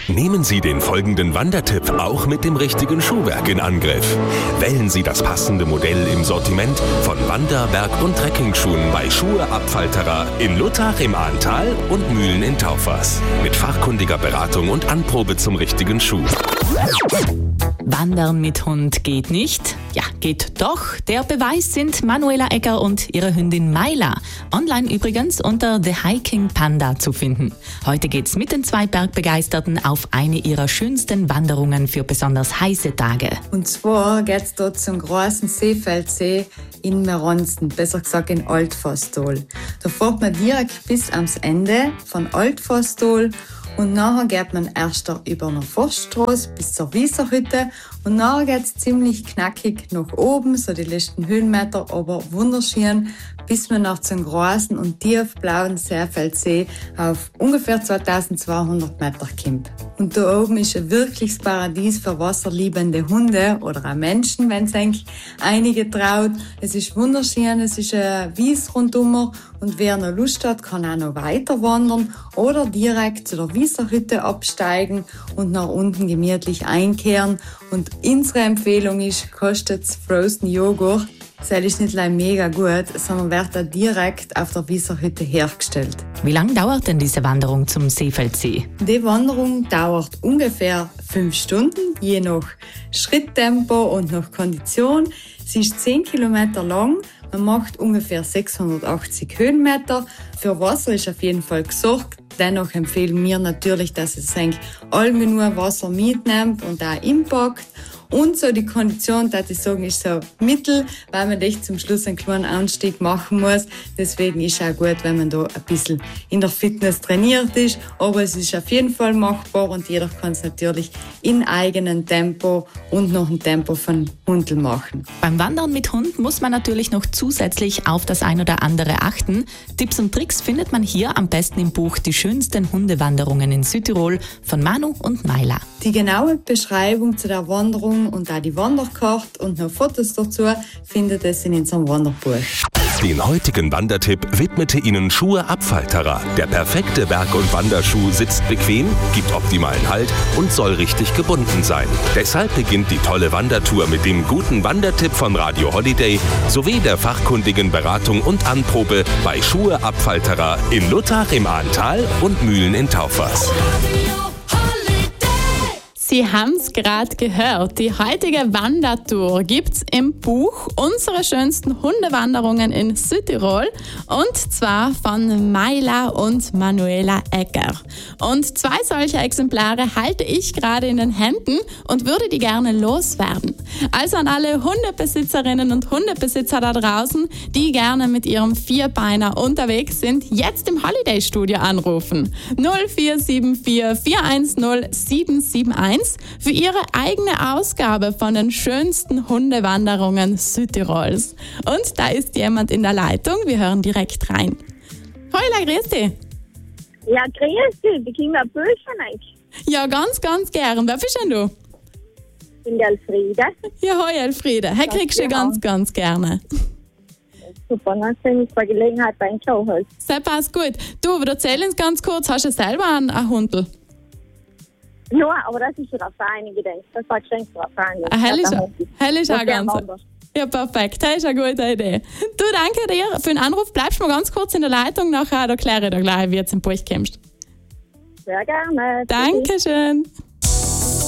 Nehmen Sie den folgenden Wandertipp auch mit dem richtigen Schuhwerk in Angriff. Wählen Sie das passende Modell im Sortiment von Wander-, Berg- und Trekkingschuhen bei Schuhe Abfalterer in Luttach im Ahrntal und Mühlen in Taufers. Mit fachkundiger Beratung und Anprobe zum richtigen Schuh. Wandern mit Hund geht nicht? Ja, geht doch. Der Beweis sind Manuela Egger und ihre Hündin Maila. Online übrigens unter The Hiking Panda zu finden. Heute geht's mit den zwei Bergbegeisterten auf eine ihrer schönsten Wanderungen für besonders heiße Tage. Und zwar geht's dort zum großen Seefeldsee in Meronsten, besser gesagt in Altfostol. Da fährt man direkt bis ans Ende von Altfostol. Und nachher geht man erst über eine Forststraße bis zur Wieserhütte und nachher geht's ziemlich knackig nach oben, so die letzten Höhenmeter, aber wunderschön, bis man nach zum großen und tiefblauen Seefeldsee auf ungefähr 2200 Meter kommt. Und da oben ist ein wirkliches Paradies für wasserliebende Hunde oder auch Menschen, wenn es eigentlich einige traut. Es ist wunderschön, es ist ein Wies rundum und wer noch Lust hat, kann auch noch weiter wandern oder direkt zu der Wieserhütte absteigen und nach unten gemütlich einkehren. Und unsere Empfehlung ist, kostet's Frozen Joghurt. Das ist nicht nur mega gut, sondern wird auch direkt auf der Wieserhütte hergestellt. Wie lange dauert denn diese Wanderung zum Seefeldsee? Die Wanderung dauert ungefähr 5 Stunden, je nach Schritttempo und nach Kondition. Sie ist 10 Kilometer lang. Man macht ungefähr 680 Höhenmeter. Für Wasser ist auf jeden Fall gesorgt. Dennoch empfehlen wir natürlich, dass es all genug Wasser mitnimmt und auch impackt. Und so die Kondition, dass ich sagen, ist so mittel, weil man echt zum Schluss einen kleinen Anstieg machen muss. Deswegen ist es auch gut, wenn man da ein bisschen in der Fitness trainiert ist. Aber es ist auf jeden Fall machbar und jeder kann es natürlich in eigenem Tempo und nach dem Tempo von Hundel machen. Beim Wandern mit Hund muss man natürlich noch zusätzlich auf das ein oder andere achten. Tipps und Tricks findet man hier am besten im Buch Die schönsten Hundewanderungen in Südtirol von Manu und Maila. Die genaue Beschreibung zu der Wanderung und auch die Wanderkarte und noch Fotos dazu findet es in unserem Wanderbuch. Den heutigen Wandertipp widmete Ihnen Schuhe Abfalterer. Der perfekte Berg- und Wanderschuh sitzt bequem, gibt optimalen Halt und soll richtig gebunden sein. Deshalb beginnt die tolle Wandertour mit dem guten Wandertipp von Radio Holiday sowie der fachkundigen Beratung und Anprobe bei Schuhe Abfalterer in Luttach im Ahrntal und Mühlen in Taufers. Sie haben es gerade gehört, die heutige Wandertour gibt's im Buch Unsere schönsten Hundewanderungen in Südtirol und zwar von Maila und Manuela Egger. Und 2 solcher Exemplare halte ich gerade in den Händen und würde die gerne loswerden. Also an alle Hundebesitzerinnen und Hundebesitzer da draußen, die gerne mit ihrem Vierbeiner unterwegs sind, jetzt im Holiday Studio anrufen. 0474 410 771 für ihre eigene Ausgabe von den schönsten Hundewanderungen Südtirols. Und da ist jemand in der Leitung, wir hören direkt rein. Hola, grüß dich. Ja, grüß dich, ich bin ein Bild von euch. Ja, ganz, ganz gern. Wer bist denn du? Ich bin die Elfriede. Ja, hoi Elfriede. Hey, kriegst du ganz, ganz gerne. Super, dann bin ich bei Gelegenheit bei einem Showhaus. Sehr passt gut. Du, aber erzähl uns ganz kurz, hast du selber einen Hundel? Ja, aber das ist schon auf einige gedacht. Das war geschenkt für auf einige. Hell ist auch ganz. Ja, perfekt. Das ist eine gute Idee. Du, danke dir für den Anruf. Bleibst mal ganz kurz in der Leitung. Nachher erkläre ich dir gleich, wie du zum Buch kommst. Sehr gerne. Dankeschön.